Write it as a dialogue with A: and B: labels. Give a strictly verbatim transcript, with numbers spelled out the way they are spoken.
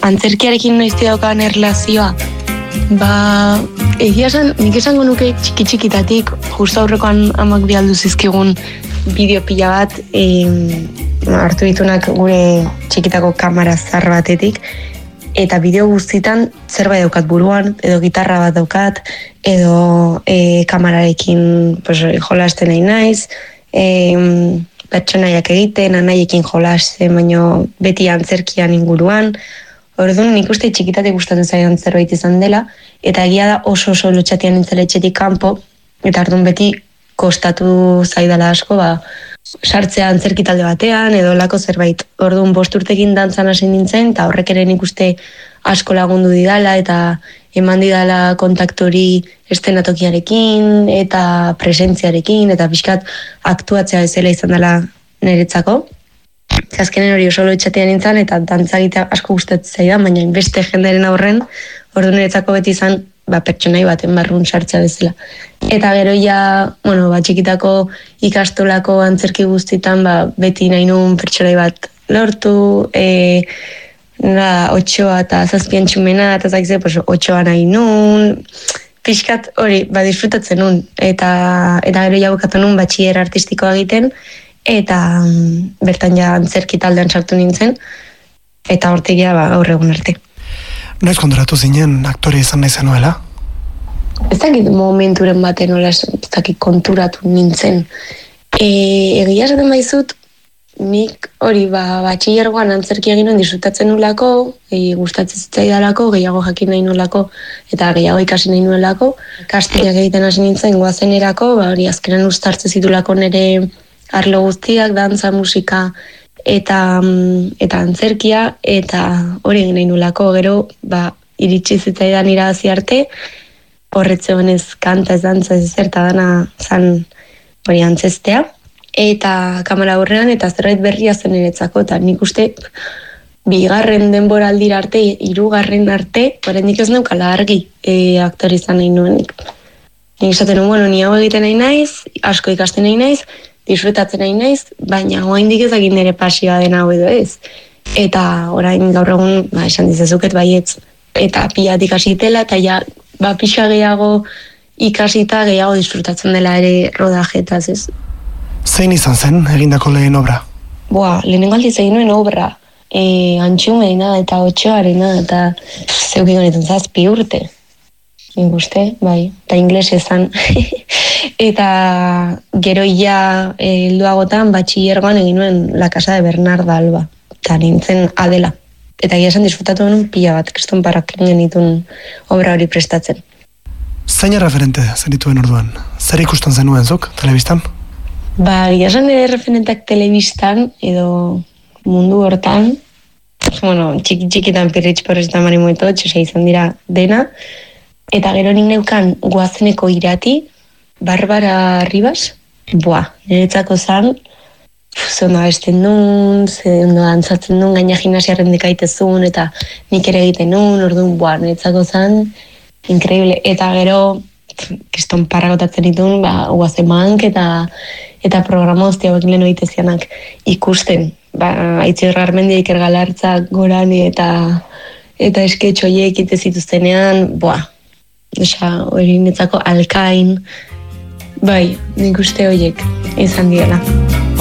A: antzerkiarekin noizte daukan erlazioa, ba, egia esan, nik esango nuke txiki-txikitatik, justo aurrekoan amak bialdu zizkigun bideo pila bat, e, hartu ditunak gure txikitako kamera zar batetik, eta bideo guztitan zerbait daukat buruan, edo gitarra bat daukat, edo e, kamerarekin pues, jolasten nahi naiz, e, pertsonaiak egiten, anaiekin jolasten, baino beti antzerkian inguruan. Orduan nik uste txikitatik gustatzen zaidan zerbait izan dela, eta egia da oso oso lotxatian nintzela etxetik kanpo, eta orduan beti kostatu zaidala asko, ba, sartzea antzerki talde batean, edo lako zerbait. Orduan bost urtekin dantzan hasi nintzen, eta horrek ere nik uste asko lagundu didala, eta eman didala kontaktori estenatokiarekin, eta presentziarekin, eta pixkat aktuatzea bezala izan dela niretzako. Azkenen hori oso lotxatean nintzen, eta dantza egitea asko gustatzen zaidan, baina beste jenderen aurren, orduan niretzako beti izan ba, pertsonai baten barrun sartzea bezala. Eta gero ja, bueno, ba, txikitako ikastolako antzerki guztitan, ba, beti nahi nuen pertsonai bat lortu, e, nada, otxoa eta zazpian txumena, eta zakize, pues, otxoa nahi nuen, pixkat hori, ba, disfrutatzen nuen, eta, eta gero ja bukatu nuen batxier artistikoa egiten, eta um, bertan ja antzerki taldean sartu nintzen, eta hortegia ba, gaur egun arte.
B: Noiz konturatu zinen aktore izan nahi zenuela?
A: Ez dakit momenturen baten nola ez dakit konturatu nintzen. E, egia esaten baizut, nik hori ba, batxillergoan antzerki egin nuen disfrutatzen nulako, e, gustatzen zitzaidalako, gehiago jakin nahi nulako, eta gehiago ikasi nahi nulako. Kastinak egiten hasi nintzen goazenerako, ba, hori azkenan uztartzen zitulako nire arlo guztiak, dantza, musika eta, eta antzerkia, eta hori egin nahi nulako, gero ba, iritsi zitzaidan irabazi arte, horretze honez kanta ez dantza ez zerta dana zan hori antzestea, eta kamera aurrean eta zerbait berria zen niretzako, eta nik uste bigarren denboraldira arte, hirugarren arte, oraindik ez neukala argi e, aktore izan nahi nuenik. Nik esaten nuen, bueno, ni hau egiten nahi naiz, asko ikasten nahi naiz, disfrutatzen nahi naiz, baina oraindik ez egin nire pasioa dena hau edo ez. Eta orain gaur egun, ba, esan dizazuket baietz, eta pilatik hasitela, eta ja, ba, pixa gehiago ikasita gehiago disfrutatzen dela ere rodajetaz, ez.
B: Zein izan zen egindako lehen obra?
A: Boa, lehenengo aldiz egin nuen obra, e, antxumeina eta otxoarena, eta zeukik honetan zazpi urte. Nik uste, bai, eta inglesezan. Eta gero ja helduagotan batxillergoan egin nuen La Casa de Bernarda Alba, eta nintzen Adela. Eta gira esan disfrutatu nuen pila bat, kriston parak genitun obra hori prestatzen.
B: Zein referente zenituen orduan? Zer ikusten zenuen zuk, telebistan?
A: Ba, gira esan ere referenteak telebistan, edo mundu hortan, bueno, txiki-txikitan pirritx porrez eta marimoeto, txose izan dira dena, eta gero nik neukan goazeneko irati, Barbara Ribas, boa, niretzako zan, ze ondo abesten nun, ze ondo dantzatzen nun, gaina gimnasiarren dekaitezun, eta nik ere egiten nun, orduan, boa, niretzako zan, increíble. Eta gero, kriston parragotatzen ditun, ba, guazen bank, eta, eta programa hostia hauek lehen oitezianak ikusten. Ba, Aitziber Garmendia, Iker Galartza, Gorani, eta, eta esketxo horiek ite zituztenean, boa, Osa, hori niretzako alkain, bai, nik uste horiek izan diela.